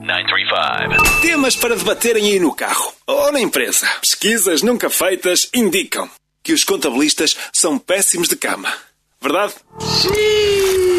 935. Temas para debaterem aí no carro ou na empresa. Pesquisas nunca feitas indicam que os contabilistas são péssimos de cama. Verdade? Sim!